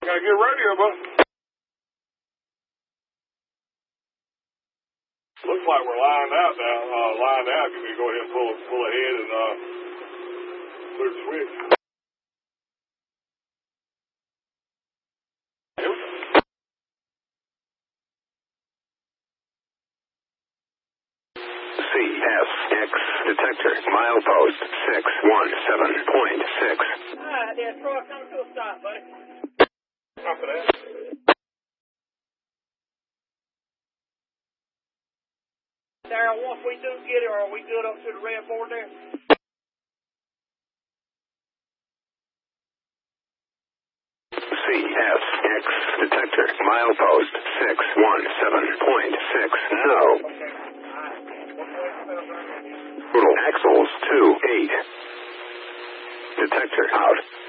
Gotta get radio, bud. Looks like we're lined out now. Lined out. Can we go ahead and pull ahead and put a switch? CSX detector, milepost 617.6. Alright, then, Troy, come to a stop, buddy. Copy that. Darryl, once we do get it, are we good up to the red board there? CSX detector, milepost 617.6. No. Okay. Alright. Total axles 28. Detector out.